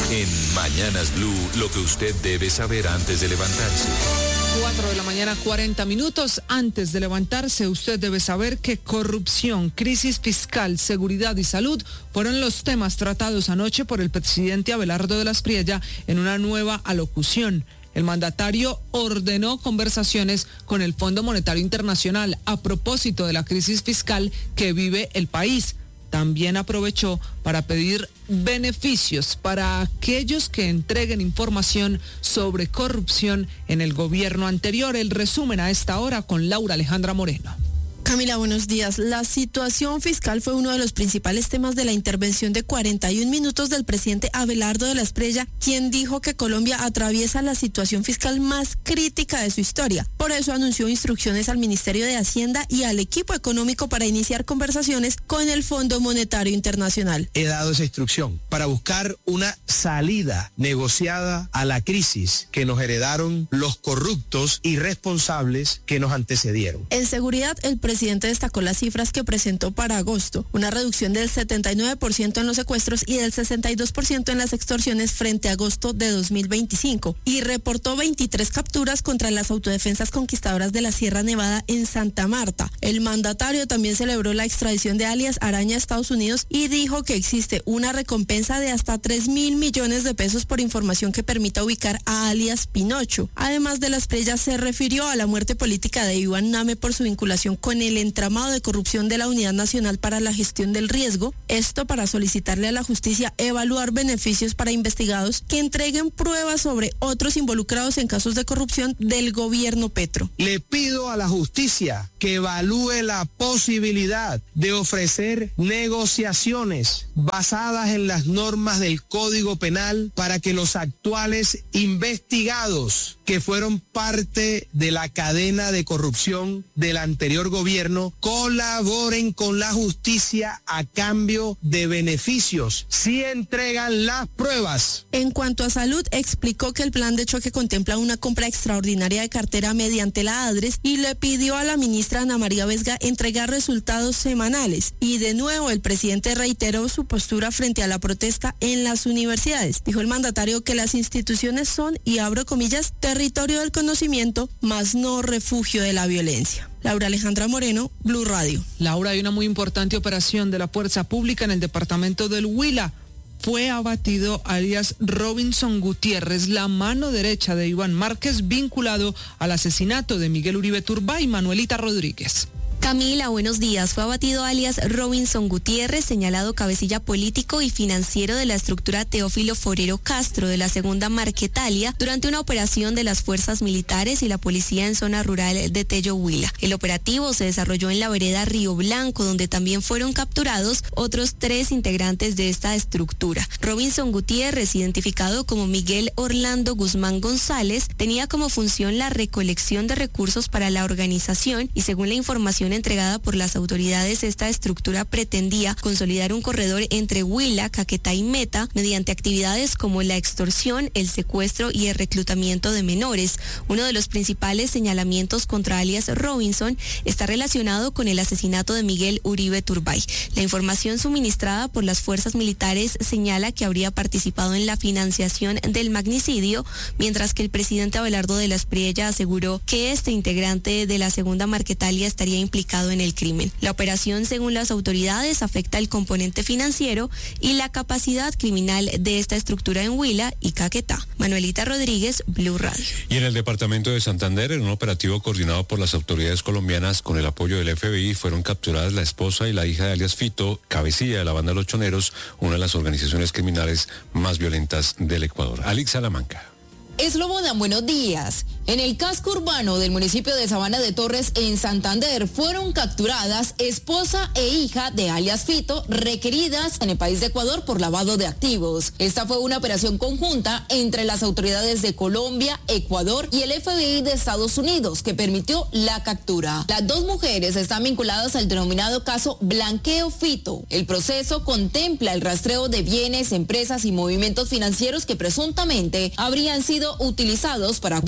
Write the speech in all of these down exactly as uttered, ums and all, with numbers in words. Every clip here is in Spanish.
En Mañanas Blue, lo que usted debe saber antes de levantarse. cuatro de la mañana, cuarenta minutos. Antes de levantarse, usted debe saber que corrupción, crisis fiscal, seguridad y salud fueron los temas tratados anoche por el presidente Abelardo de la Espriella en una nueva alocución. El mandatario ordenó conversaciones con el Fondo Monetario Internacional a propósito de la crisis fiscal que vive el país. También aprovechó para pedir beneficios para aquellos que entreguen información sobre corrupción en el gobierno anterior. El resumen a esta hora con Laura Alejandra Moreno. Camila, buenos días. La situación fiscal fue uno de los principales temas de la intervención de cuarenta y un minutos del presidente Abelardo de la Espriella, quien dijo que Colombia atraviesa la situación fiscal más crítica de su historia. Por eso anunció instrucciones al Ministerio de Hacienda y al equipo económico para iniciar conversaciones con el Fondo Monetario Internacional. He dado esa instrucción para buscar una salida negociada a la crisis que nos heredaron los corruptos y responsables que nos antecedieron. En seguridad, el presidente El presidente destacó las cifras que presentó para agosto, una reducción del setenta y nueve por ciento en los secuestros y del sesenta y dos por ciento en las extorsiones frente a agosto de dos mil veinticinco, y reportó veintitrés capturas contra las autodefensas conquistadoras de la Sierra Nevada en Santa Marta. El mandatario también celebró la extradición de alias Araña a Estados Unidos y dijo que existe una recompensa de hasta tres mil millones de pesos por información que permita ubicar a alias Pinocho. Además de la Espriella, se refirió a la muerte política de Iván Name por su vinculación con el entramado de corrupción de la Unidad Nacional para la Gestión del Riesgo, esto para solicitarle a la justicia evaluar beneficios para investigados que entreguen pruebas sobre otros involucrados en casos de corrupción del gobierno Petro. Le pido a la justicia que evalúe la posibilidad de ofrecer negociaciones basadas en las normas del Código Penal para que los actuales investigados que fueron parte de la cadena de corrupción del anterior gobierno colaboren con la justicia a cambio de beneficios si entregan las pruebas. En cuanto a salud, explicó que el plan de choque contempla una compra extraordinaria de cartera mediante la ADRES y le pidió a la ministra Ana María Vesga entregar resultados semanales. Y de nuevo el presidente reiteró su postura frente a la protesta en las universidades. Dijo el mandatario que las instituciones son, y abro comillas, territorio del conocimiento, más no refugio de la violencia. Laura Alejandra Moreno, Blue Radio. Laura, hay una muy importante operación de la Fuerza Pública en el departamento del Huila. Fue abatido alias Robinson Gutiérrez, la mano derecha de Iván Márquez, vinculado al asesinato de Miguel Uribe Turbay. Manuelita Rodríguez. Camila, buenos días. Fue abatido alias Robinson Gutiérrez, señalado cabecilla político y financiero de la estructura Teófilo Forero Castro de la segunda Marquetalia durante una operación de las fuerzas militares y la policía en zona rural de Tello, Huila. El operativo se desarrolló en la vereda Río Blanco, donde también fueron capturados otros tres integrantes de esta estructura. Robinson Gutiérrez, identificado como Miguel Orlando Guzmán González, tenía como función la recolección de recursos para la organización y, según la información entregada por las autoridades, esta estructura pretendía consolidar un corredor entre Huila, Caquetá y Meta mediante actividades como la extorsión, el secuestro y el reclutamiento de menores. Uno de los principales señalamientos contra alias Robinson está relacionado con el asesinato de Miguel Uribe Turbay. La información suministrada por las fuerzas militares señala que habría participado en la financiación del magnicidio, mientras que el presidente Abelardo de la Espriella aseguró que este integrante de la segunda Marquetalia estaría implicado en el crimen. La operación, según las autoridades, afecta el componente financiero y la capacidad criminal de esta estructura en Huila y Caquetá. Manuelita Rodríguez, Blue Radio. Y en el departamento de Santander, en un operativo coordinado por las autoridades colombianas con el apoyo del F B I, fueron capturadas la esposa y la hija de alias Fito, cabecilla de la banda Los Choneros, una de las organizaciones criminales más violentas del Ecuador. Alex Salamanca. Eslobodan, buenos días. En el casco urbano del municipio de Sabana de Torres, en Santander, fueron capturadas esposa e hija de alias Fito, requeridas en el país de Ecuador por lavado de activos. Esta fue una operación conjunta entre las autoridades de Colombia, Ecuador y el F B I de Estados Unidos, que permitió la captura. Las dos mujeres están vinculadas al denominado caso Blanqueo Fito. El proceso contempla el rastreo de bienes, empresas y movimientos financieros que presuntamente habrían sido utilizados para dar a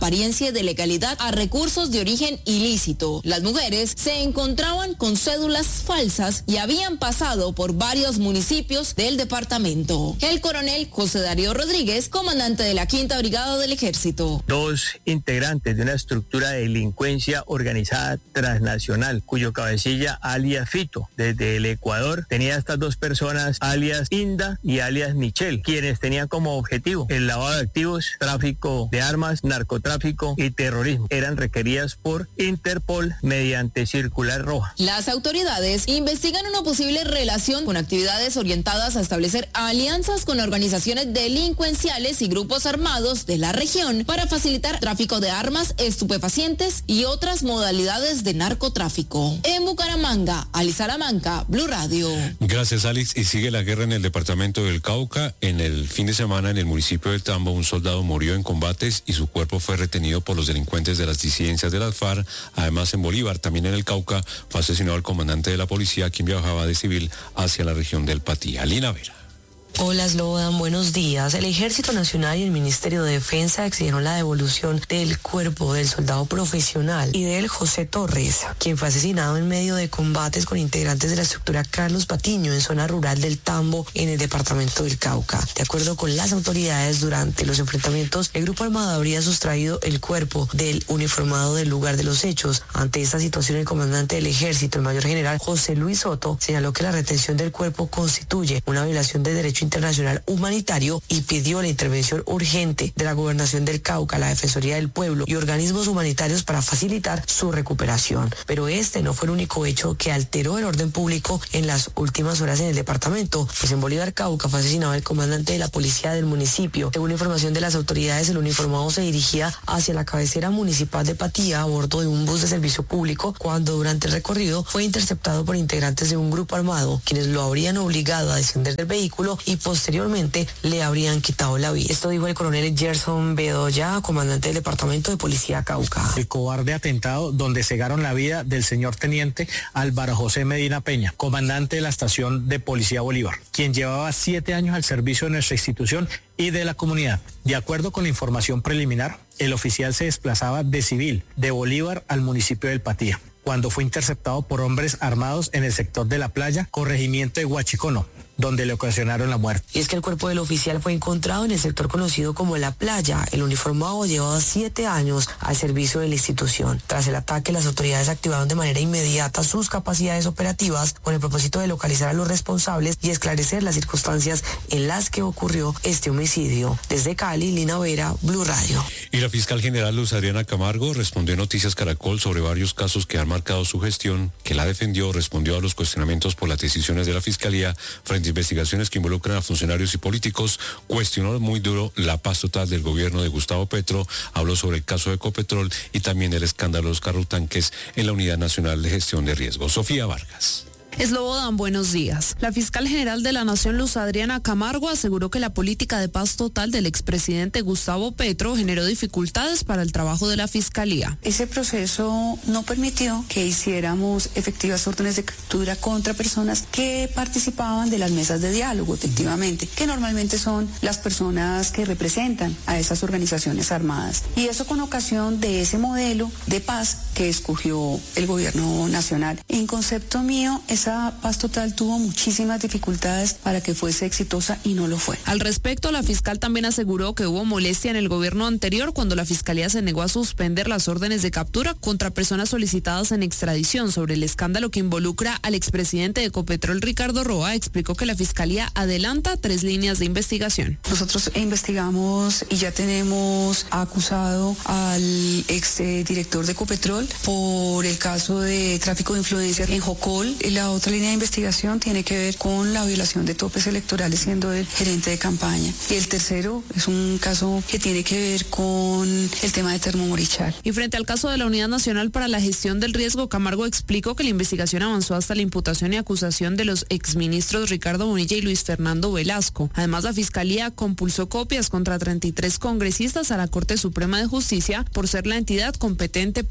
apariencia de legalidad a recursos de origen ilícito. Las mujeres se encontraban con cédulas falsas y habían pasado por varios municipios del departamento. El coronel José Darío Rodríguez, comandante de la Quinta Brigada del Ejército. Dos integrantes de una estructura de delincuencia organizada transnacional, cuyo cabecilla alias Fito, desde el Ecuador, tenía estas dos personas alias Inda y alias Michelle, quienes tenían como objetivo el lavado de activos, tráfico de armas, narcotráfico y terrorismo. Eran requeridas por Interpol mediante circular roja. Las autoridades investigan una posible relación con actividades orientadas a establecer alianzas con organizaciones delincuenciales y grupos armados de la región para facilitar tráfico de armas, estupefacientes y otras modalidades de narcotráfico. En Bucaramanga, Ali Salamanca, Blue Radio. Gracias, Alex. Y sigue la guerra en el departamento del Cauca. En el fin de semana, en el municipio del Tambo, un soldado murió en combates y su cuerpo fue retenido por los delincuentes de las disidencias de las FARC. Además, en Bolívar, también en el Cauca, fue asesinado el comandante de la policía, quien viajaba de civil hacia la región del Patía. Lina Vera. Hola, Slobodan, buenos días. El Ejército Nacional y el Ministerio de Defensa exigieron la devolución del cuerpo del soldado profesional Idel José Torres, quien fue asesinado en medio de combates con integrantes de la estructura Carlos Patiño en zona rural del Tambo, en el departamento del Cauca. De acuerdo con las autoridades, durante los enfrentamientos, el grupo armado habría sustraído el cuerpo del uniformado del lugar de los hechos. Ante esta situación, el comandante del Ejército, el mayor general José Luis Soto, señaló que la retención del cuerpo constituye una violación de derecho internacional humanitario y pidió la intervención urgente de la Gobernación del Cauca, la Defensoría del Pueblo y organismos humanitarios para facilitar su recuperación. Pero este no fue el único hecho que alteró el orden público en las últimas horas en el departamento, pues en Bolívar, Cauca, fue asesinado el comandante de la policía del municipio. Según información de las autoridades, el uniformado se dirigía hacia la cabecera municipal de Patía a bordo de un bus de servicio público cuando durante el recorrido fue interceptado por integrantes de un grupo armado, quienes lo habrían obligado a descender del vehículo y posteriormente le habrían quitado la vida. Esto dijo el coronel Gerson Bedoya, comandante del Departamento de Policía Cauca. El cobarde atentado donde cegaron la vida del señor teniente Álvaro José Medina Peña, comandante de la estación de Policía Bolívar, quien llevaba siete años al servicio de nuestra institución y de la comunidad. De acuerdo con la información preliminar, el oficial se desplazaba de civil de Bolívar al municipio del Patía, cuando fue interceptado por hombres armados en el sector de la playa, corregimiento de Huachicono, donde le ocasionaron la muerte. Y es que el cuerpo del oficial fue encontrado en el sector conocido como La Playa. El uniformado llevaba siete años al servicio de la institución. Tras el ataque, las autoridades activaron de manera inmediata sus capacidades operativas con el propósito de localizar a los responsables y esclarecer las circunstancias en las que ocurrió este homicidio. Desde Cali, Lina Vera, Blue Radio. Y la fiscal general Luz Adriana Camargo respondió a Noticias Caracol sobre varios casos que han marcado su gestión, que la defendió, respondió a los cuestionamientos por las decisiones de la Fiscalía frente investigaciones que involucran a funcionarios y políticos, cuestionó muy duro la paz total del gobierno de Gustavo Petro, habló sobre el caso de Ecopetrol y también el escándalo de los carrotanques en la Unidad Nacional de Gestión de Riesgos. Sofía Vargas. Slobodan, buenos días. La fiscal general de la Nación, Luz Adriana Camargo, aseguró que la política de paz total del expresidente Gustavo Petro generó dificultades para el trabajo de la Fiscalía. Ese proceso no permitió que hiciéramos efectivas órdenes de captura contra personas que participaban de las mesas de diálogo, efectivamente, que normalmente son las personas que representan a esas organizaciones armadas. Y eso con ocasión de ese modelo de paz que escogió el gobierno nacional. En concepto mío, es Esa paz total tuvo muchísimas dificultades para que fuese exitosa y no lo fue. Al respecto, la fiscal también aseguró que hubo molestia en el gobierno anterior cuando la Fiscalía se negó a suspender las órdenes de captura contra personas solicitadas en extradición sobre el escándalo que involucra al expresidente de Ecopetrol, Ricardo Roa. Explicó que la Fiscalía adelanta tres líneas de investigación. Nosotros investigamos y ya tenemos acusado al exdirector de Ecopetrol por el caso de tráfico de influencias en Jocol. La otra línea de investigación tiene que ver con la violación de topes electorales siendo el gerente de campaña. Y el tercero es un caso que tiene que ver con el tema de Termomorichal. Y frente al caso de la Unidad Nacional para la Gestión del Riesgo, Camargo explicó que la investigación avanzó hasta la imputación y acusación de los exministros Ricardo Bonilla y Luis Fernando Velasco. Además, la Fiscalía compulsó copias contra treinta y tres congresistas a la Corte Suprema de Justicia por ser la entidad competente para investigar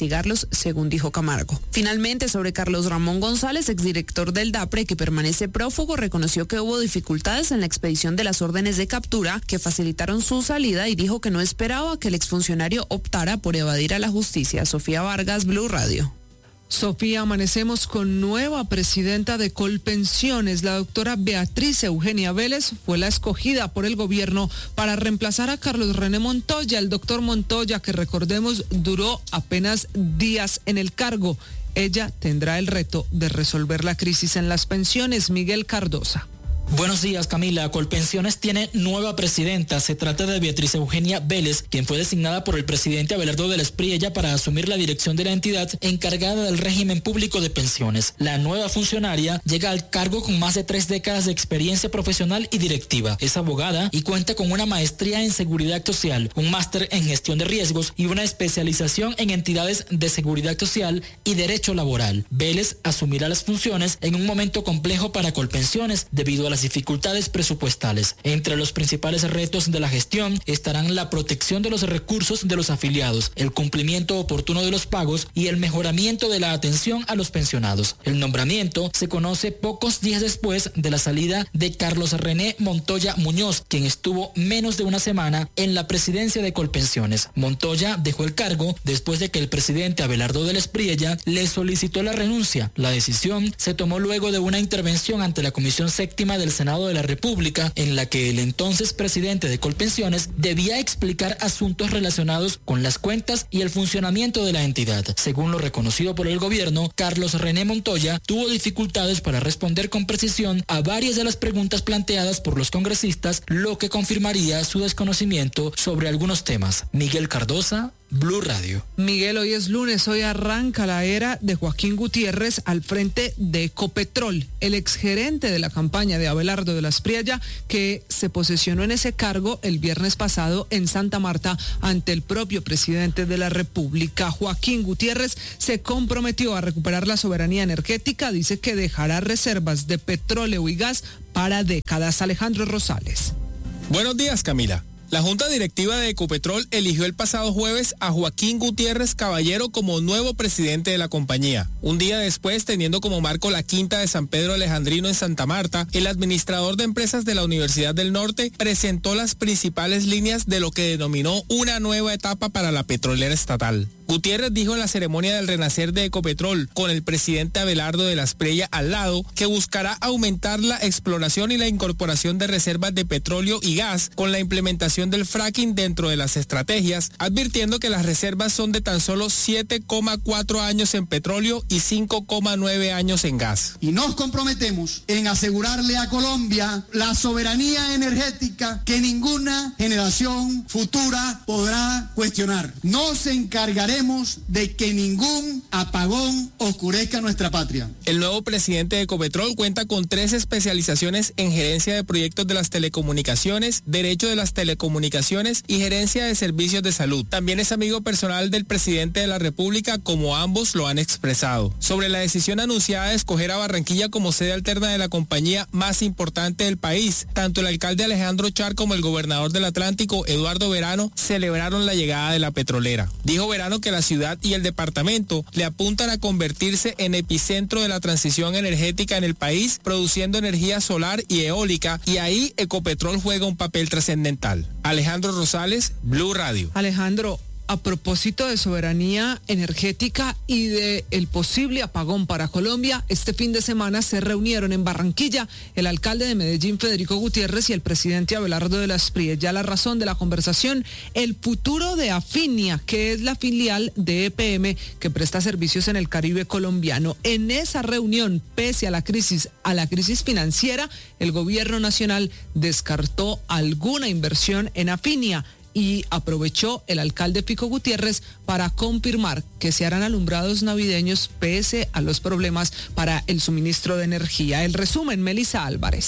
investigarlos, según dijo Camargo. Finalmente, sobre Carlos Ramón González, exdirector del DAPRE, que permanece prófugo, reconoció que hubo dificultades en la expedición de las órdenes de captura que facilitaron su salida y dijo que no esperaba que el exfuncionario optara por evadir a la justicia. Sofía Vargas, Blue Radio. Sofía, amanecemos con nueva presidenta de Colpensiones. La doctora Beatriz Eugenia Vélez fue la escogida por el gobierno para reemplazar a Carlos René Montoya. El doctor Montoya, que recordemos duró apenas días en el cargo. Ella tendrá el reto de resolver la crisis en las pensiones. Miguel Cardosa. Buenos días, Camila. Colpensiones tiene nueva presidenta. Se trata de Beatriz Eugenia Vélez, quien fue designada por el presidente Abelardo del Espriella para asumir la dirección de la entidad encargada del régimen público de pensiones. La nueva funcionaria llega al cargo con más de tres décadas de experiencia profesional y directiva. Es abogada y cuenta con una maestría en seguridad social, un máster en gestión de riesgos y una especialización en entidades de seguridad social y derecho laboral. Vélez asumirá las funciones en un momento complejo para Colpensiones debido a la las dificultades presupuestales. Entre los principales retos de la gestión estarán la protección de los recursos de los afiliados, el cumplimiento oportuno de los pagos y el mejoramiento de la atención a los pensionados. El nombramiento se conoce pocos días después de la salida de Carlos René Montoya Muñoz, quien estuvo menos de una semana en la presidencia de Colpensiones. Montoya dejó el cargo después de que el presidente Abelardo del Espriella le solicitó la renuncia. La decisión se tomó luego de una intervención ante la Comisión Séptima de del Senado de la República, en la que el entonces presidente de Colpensiones debía explicar asuntos relacionados con las cuentas y el funcionamiento de la entidad. Según lo reconocido por el gobierno, Carlos René Montoya tuvo dificultades para responder con precisión a varias de las preguntas planteadas por los congresistas, lo que confirmaría su desconocimiento sobre algunos temas. Miguel Cardosa, Blue Radio. Miguel, hoy es lunes, hoy arranca la era de Joaquín Gutiérrez al frente de Ecopetrol, el exgerente de la campaña de Abelardo de la Espriella, que se posesionó en ese cargo el viernes pasado en Santa Marta ante el propio presidente de la República. Joaquín Gutiérrez se comprometió a recuperar la soberanía energética, dice que dejará reservas de petróleo y gas para décadas. Alejandro Rosales. Buenos días, Camila. La Junta Directiva de Ecopetrol eligió el pasado jueves a Joaquín Gutiérrez Caballero como nuevo presidente de la compañía. Un día después, teniendo como marco la Quinta de San Pedro Alejandrino en Santa Marta, el administrador de empresas de la Universidad del Norte presentó las principales líneas de lo que denominó una nueva etapa para la petrolera estatal. Gutiérrez dijo en la ceremonia del renacer de Ecopetrol, con el presidente Abelardo de la Espriella al lado, que buscará aumentar la exploración y la incorporación de reservas de petróleo y gas con la implementación del fracking dentro de las estrategias, advirtiendo que las reservas son de tan solo siete coma cuatro años en petróleo y cinco coma nueve años en gas. Y nos comprometemos en asegurarle a Colombia la soberanía energética que ninguna generación futura podrá cuestionar. Nos encargaremos de que ningún apagón oscurezca nuestra patria. El nuevo presidente de Ecopetrol cuenta con tres especializaciones en gerencia de proyectos de las telecomunicaciones, derecho de las telecomunicaciones y gerencia de servicios de salud. También es amigo personal del presidente de la República, como ambos lo han expresado. Sobre la decisión anunciada de escoger a Barranquilla como sede alterna de la compañía más importante del país, tanto el alcalde Alejandro Char como el gobernador del Atlántico, Eduardo Verano, celebraron la llegada de la petrolera. Dijo Verano que la ciudad y el departamento le apuntan a convertirse en epicentro de la transición energética en el país, produciendo energía solar y eólica, y ahí Ecopetrol juega un papel trascendental. Alejandro Rosales, Blue Radio. Alejandro, a propósito de soberanía energética y de el posible apagón para Colombia, este fin de semana se reunieron en Barranquilla el alcalde de Medellín, Federico Gutiérrez, y el presidente Abelardo de la Espriella. La razón de la conversación, el futuro de Afinia, que es la filial de E P M que presta servicios en el Caribe colombiano. En esa reunión, pese a la crisis, a la crisis financiera, el gobierno nacional descartó alguna inversión en Afinia. Y aprovechó el alcalde Fico Gutiérrez para confirmar que se harán alumbrados navideños pese a los problemas para el suministro de energía. El resumen, Melissa Álvarez.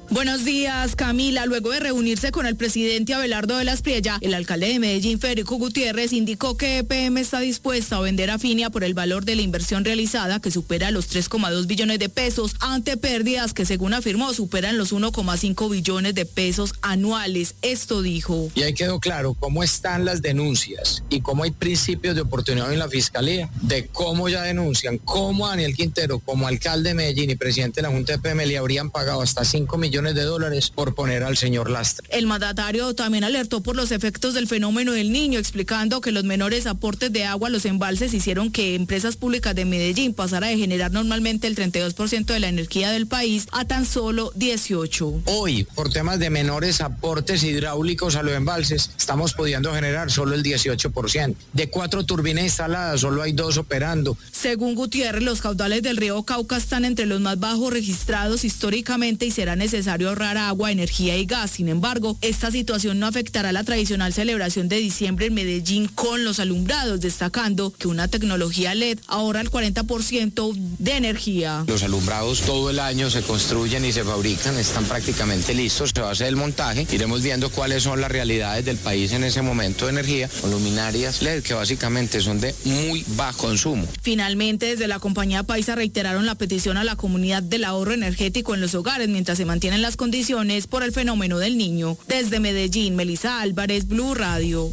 Buenos días, Camila. Luego de reunirse con el presidente Abelardo de la Espriella, el alcalde de Medellín, Federico Gutiérrez, indicó que E P M está dispuesta a vender a Finia por el valor de la inversión realizada, que supera los tres coma dos billones de pesos, ante pérdidas que, según afirmó, superan los uno coma cinco billones de pesos anuales. Esto dijo. Y ahí quedó claro cómo están las denuncias y cómo hay principios de oportunidad en la Fiscalía, de cómo ya denuncian, cómo Daniel Quintero, como alcalde de Medellín y presidente de la Junta de E P M, le habrían pagado hasta cinco millones de dólares por poner al señor Lastre. El mandatario también alertó por los efectos del fenómeno del Niño, explicando que los menores aportes de agua a los embalses hicieron que empresas públicas de Medellín pasara de generar normalmente el treinta y dos por ciento de la energía del país a tan solo dieciocho. Hoy, por temas de menores aportes hidráulicos a los embalses, estamos pudiendo generar solo el dieciocho por ciento. De cuatro turbinas instaladas, solo hay dos operando. Según Gutiérrez, los caudales del río Cauca están entre los más bajos registrados históricamente y será necesario ahorrar agua, energía y gas. Sin embargo, esta situación no afectará la tradicional celebración de diciembre en Medellín con los alumbrados, destacando que una tecnología L E D ahorra el cuarenta por ciento de energía. Los alumbrados todo el año se construyen y se fabrican, están prácticamente listos, se va a hacer el montaje, iremos viendo cuáles son las realidades del país en ese momento de energía, con luminarias L E D que básicamente son de muy bajo consumo. Finalmente, desde la compañía Paisa reiteraron la petición a la comunidad del ahorro energético en los hogares mientras se mantienen las condiciones por el fenómeno del Niño. Desde Medellín, Melissa Álvarez, Blue Radio.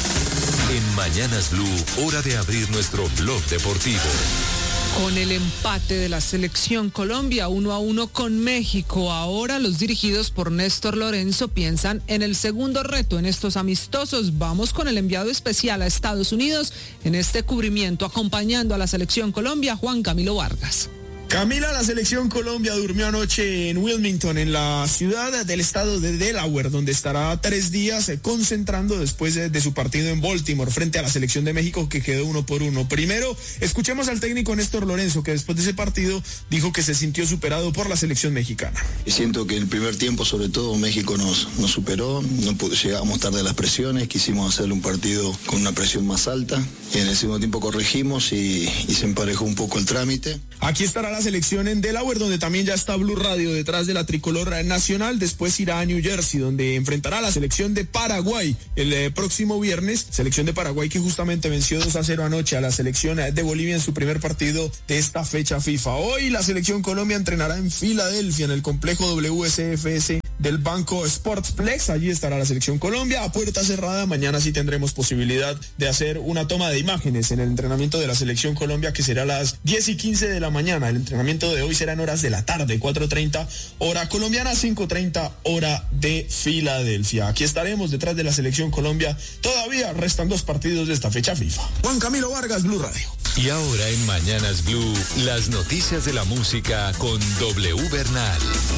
En Mañanas Blue, hora de abrir nuestro blog deportivo. Con el empate de la selección Colombia uno a uno con México, ahora los dirigidos por Néstor Lorenzo piensan en el segundo reto en estos amistosos. Vamos con el enviado especial a Estados Unidos en este cubrimiento, acompañando a la selección Colombia, Juan Camilo Vargas. Camila, la selección Colombia durmió anoche en Wilmington, en la ciudad del estado de Delaware, donde estará tres días concentrando después de, de su partido en Baltimore frente a la selección de México, que quedó uno por uno. Primero, escuchemos al técnico Néstor Lorenzo, que después de ese partido dijo que se sintió superado por la selección mexicana. Siento que en el primer tiempo, sobre todo, México nos, nos superó, no pudo, llegamos tarde a las presiones, quisimos hacerle un partido con una presión más alta, y en el segundo tiempo corregimos y, y se emparejó un poco el trámite. Aquí estará la selección en Delaware, donde también ya está Blue Radio detrás de la tricolor nacional. Después irá a New Jersey, donde enfrentará a la selección de Paraguay el eh, próximo viernes. Selección de Paraguay que justamente venció dos a cero anoche a la selección de Bolivia en su primer partido de esta fecha FIFA. Hoy la selección Colombia entrenará en Filadelfia, en el complejo W S F S del Banco Sportsplex. Allí estará la selección Colombia a puerta cerrada. Mañana sí tendremos posibilidad de hacer una toma de imágenes en el entrenamiento de la selección Colombia, que será a las diez y quince de la mañana. El entrenamiento de hoy será en horas de la tarde, cuatro treinta hora colombiana, cinco treinta hora de Filadelfia. Aquí estaremos detrás de la selección Colombia. Todavía restan dos partidos de esta fecha FIFA. Juan Camilo Vargas, Blue Radio. Y ahora en Mañanas Blue, las noticias de la música con W Bernal.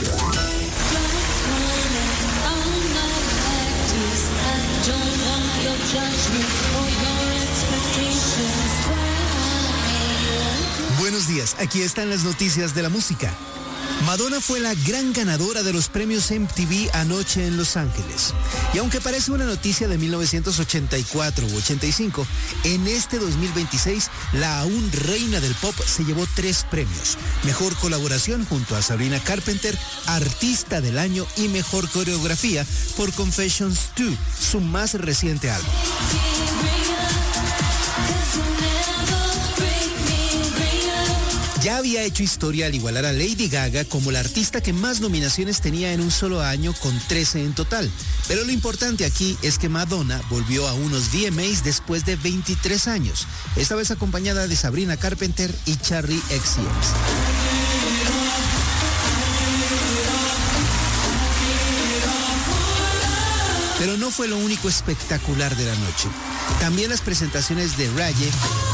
Buenos días, aquí están las noticias de la música. Madonna fue la gran ganadora de los premios M T V anoche en Los Ángeles. Y aunque parece una noticia de mil novecientos ochenta y cuatro u ochenta y cinco, en este dos mil veintiséis la aún reina del pop se llevó tres premios. Mejor colaboración junto a Sabrina Carpenter, Artista del Año y Mejor Coreografía por Confessions dos, su más reciente álbum. Ya había hecho historia al igualar a Lady Gaga como la artista que más nominaciones tenía en un solo año, con trece en total. Pero lo importante aquí es que Madonna volvió a unos V M As después de veintitrés años, esta vez acompañada de Sabrina Carpenter y Charli X C X. Pero no fue lo único espectacular de la noche. También las presentaciones de Raye,